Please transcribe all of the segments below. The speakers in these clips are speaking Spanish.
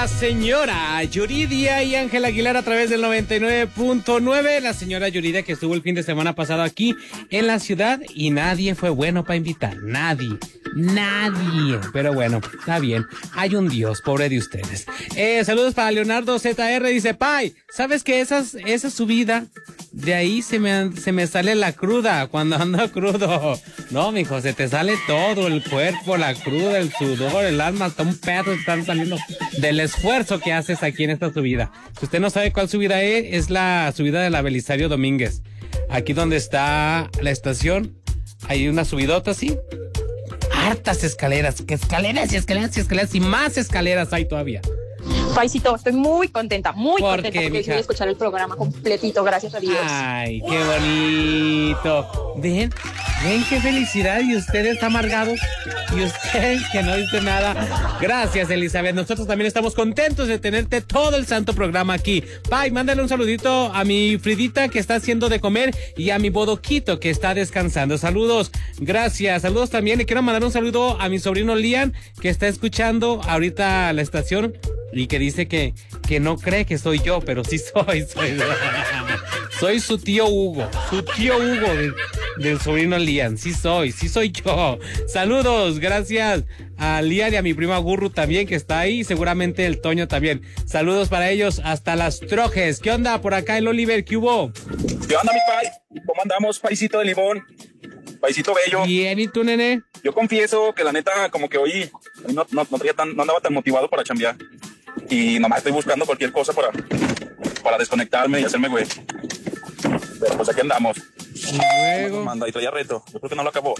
la señora Yuridia y Ángel Aguilar a través del 99.9. La señora Yuridia que estuvo el fin de semana pasado aquí en la ciudad y nadie fue bueno para invitar. Nadie. Pero bueno, está bien. Hay un Dios, pobre de ustedes. Saludos para Leonardo ZR. Dice, Pai, ¿sabes que esa subida? De ahí se me sale la cruda cuando ando crudo. No, mijo, se te sale todo, el cuerpo, la cruda, el sudor, el alma, hasta un pedo están saliendo del esfuerzo que haces aquí en esta subida. Si usted no sabe cuál subida es la subida de la Belisario Domínguez. Aquí donde está la estación, hay una subidota así. Hartas escaleras y más escaleras hay todavía. Paisito, estoy muy contenta porque voy a escuchar el programa completito, gracias a Dios. Ay, qué bonito. Ven qué felicidad, y ustedes amargados, y usted que no dice nada. Gracias, Elizabeth, nosotros también estamos contentos de tenerte todo el santo programa aquí. Pai, mándale un saludito a mi Fridita que está haciendo de comer y a mi Bodoquito que está descansando. Saludos, gracias, saludos también. Le quiero mandar un saludo a mi sobrino Lian que está escuchando ahorita la estación y que dice que no cree que soy yo, pero sí soy. Soy su tío Hugo del sobrino Lian. Sí soy yo. Saludos, gracias a Lian y a mi prima Gurru también que está ahí, seguramente el Toño también. Saludos para ellos hasta Las Trojes. ¿Qué onda por acá el Oliver? ¿Qué hubo? ¿Qué onda, mi pai? ¿Cómo andamos, paisito de limón? Paisito bello. Bien, ¿y tú, nene? Yo confieso que la neta como que hoy no andaba tan motivado para chambear. Y nomás estoy buscando cualquier cosa para desconectarme y hacerme güey. Pero pues aquí andamos. Luego. Manda y traía reto. Yo creo que no lo acabó.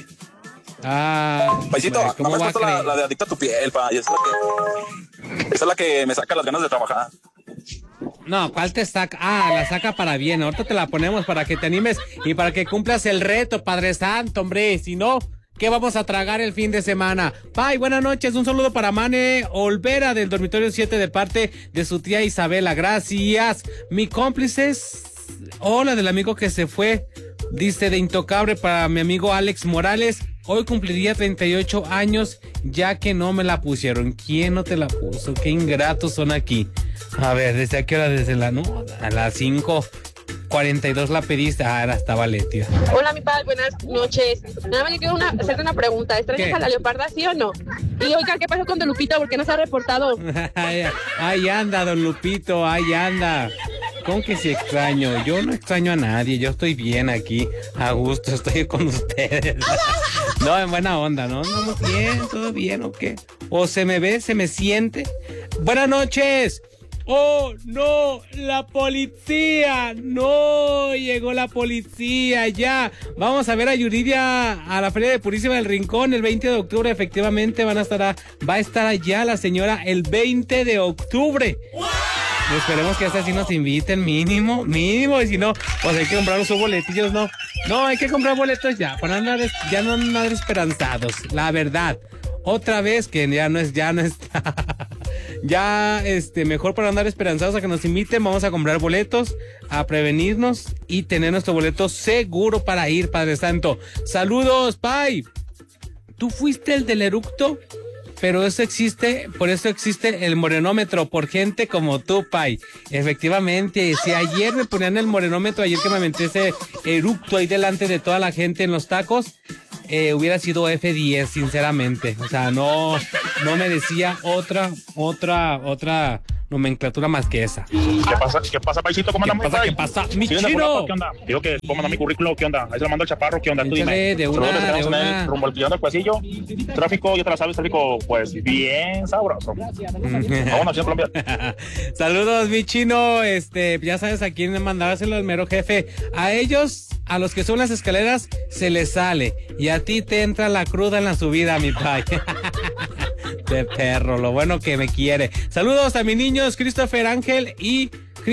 ¿cómo Paisito, no me va has puesto la de Adicto a tu piel, pa. Y esa es la que me saca las ganas de trabajar. No, ¿cuál te saca? La saca para bien. Ahorita te la ponemos para que te animes y para que cumplas el reto, Padre Santo, hombre. Si no, ¿qué vamos a tragar el fin de semana? Pai, buenas noches. Un saludo para Mane Olvera del dormitorio 7 de parte de su tía Isabela. Gracias. Mi cómplices. Hola, del amigo que se fue. Dice de Intocable para mi amigo Alex Morales. Hoy cumpliría 38 años ya que no me la pusieron. ¿Quién no te la puso? Qué ingratos son aquí. A ver, ¿desde a qué hora? A las 5:42 la pediste. Ahora estaba Letia. Hola, mi padre, buenas noches. Nada más le quiero hacerte una pregunta. ¿Extrañas a la Leoparda, sí o no? Y oiga, ¿qué pasó con Don Lupito? ¿Por qué no se ha reportado? Ahí anda, Don Lupito, ahí anda. ¿Cómo que si extraño? Yo no extraño a nadie, yo estoy bien aquí, a gusto, estoy con ustedes. No, en buena onda, ¿no? No, bien, todo bien, ¿o qué? O se me ve, se me siente. Buenas noches. ¡Oh, no! ¡La policía! ¡No! Llegó la policía, ya. Vamos a ver a Yuridia a la Feria de Purísima del Rincón el 20 de octubre. Efectivamente, va a estar allá la señora el 20 de octubre. ¡Wow! Esperemos que hasta sí nos inviten, mínimo, y si no, pues hay que comprar los boletillos, ¿no? No, hay que comprar boletos ya, para ya no andar esperanzados, la verdad. Otra vez que ya no está. Ya, mejor para andar esperanzados a que nos inviten, vamos a comprar boletos, a prevenirnos y tener nuestro boleto seguro para ir, Padre Santo. Saludos, Pai. ¿Tú fuiste el del eructo? Pero por eso existe el morenómetro, por gente como tú, Pai. Efectivamente, si ayer me ponían el morenómetro, ayer que me aventé ese eructo ahí delante de toda la gente en los tacos, hubiera sido F10, sinceramente. O sea, no merecía otra nomenclatura más que esa. ¿Qué pasa, paisito? ¿Cómo andamos? ¿Qué pasa? Mi chino. ¿Qué onda? Digo que cómo anda mi currículum, ¿qué onda? Ahí se lo mando el chaparro, ¿qué onda? Tú dime. De una. Rumbo al pasillo. Tráfico, ya te la sabes, tráfico, pues, bien sabroso. Vámonos, en Colombia. Saludos, mi chino. Ya sabes a quién mandárselo al mero jefe. A ellos, a los que suben las escaleras, se les sale. Y a ti te entra la cruda en la subida, mi pai. De perro, lo bueno que me quiere. Saludos a mis niños, Christopher Ángel y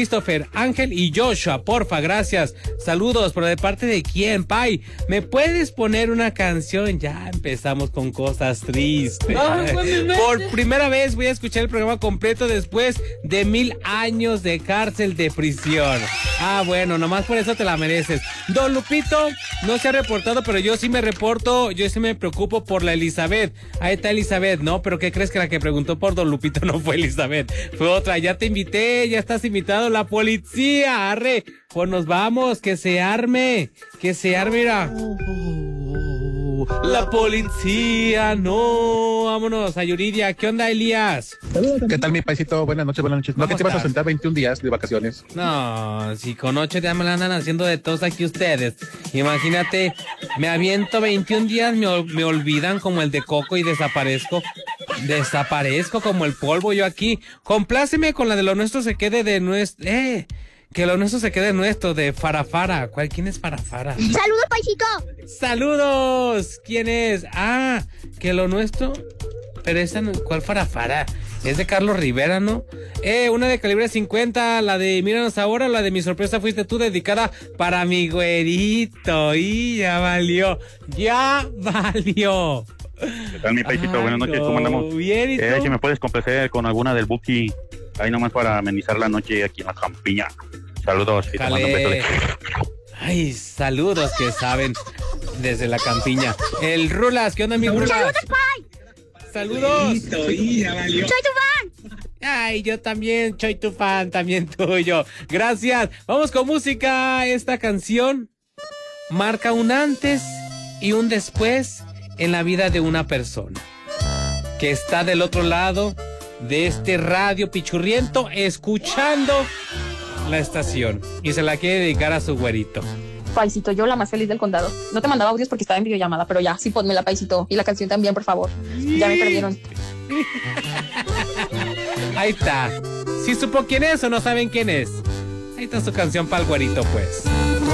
Joshua, porfa, gracias. Saludos, pero ¿de parte de quién, Pai? ¿Me puedes poner una canción? Ya empezamos con cosas tristes. Por primera vez voy a escuchar el programa completo después de 1000 años de cárcel de prisión. Ah, bueno, nomás por eso te la mereces. Don Lupito no se ha reportado, pero yo sí me reporto, yo sí me preocupo por la Elizabeth. Ahí está Elizabeth, ¿no? Pero ¿qué crees que la que preguntó por Don Lupito no fue Elizabeth? Fue otra. Ya te invité, ya estás invitado. La policía, arre. Pues nos vamos, que se arme, mira. La policía, no. Vámonos a Yuridia. ¿Qué onda, Elías? ¿Qué tal, mi paisito? Buenas noches, buenas noches. ¿No que te vas a sentar 21 días de vacaciones? No, si con 8 días me la andan haciendo de tos aquí ustedes. Imagínate, me aviento 21 días, me olvidan como el de Coco y desaparezco. Desaparezco como el polvo yo aquí. Compláceme con la de lo nuestro se quede de nuestro... Que lo nuestro se quede nuestro, de Farafara. ¿Quién es Farafara? ¡Saludos, paisito! ¡Saludos! ¿Quién es? Ah, que lo nuestro... Pero esa no... ¿Cuál Farafara? Es de Carlos Rivera, ¿no? Una de calibre 50, la de Míranos Ahora, la de Mi Sorpresa Fuiste Tú, dedicada para mi güerito. Y ya valió. ¡Ya valió! ¿Qué tal, mi paisito? Buenas noches, ¿cómo andamos? Bien, ¿y tú? Si me puedes complacer con alguna del Buki, ahí nomás para amenizar la noche aquí en la campiña. Saludos y te mando un beso. Ay, saludos que saben desde la campiña. El Rulas, ¿qué onda, mi Rulas? ¡Saludos, Pai! ¡Saludos! ¡Soy tu fan! Ay, yo también soy tu fan, también tuyo. Gracias. Vamos con música. Esta canción marca un antes y un después en la vida de una persona que está del otro lado de este radio pichurriento escuchando la estación y se la quiere dedicar a su güerito. Paisito, yo la más feliz del condado. No te mandaba audios porque estaba en videollamada, pero ya, sí ponme la, Paisito. Y la canción también, por favor. Ya me perdieron. Ahí está. Si supo quién es o no saben quién es. Ahí está su canción para el güerito, pues.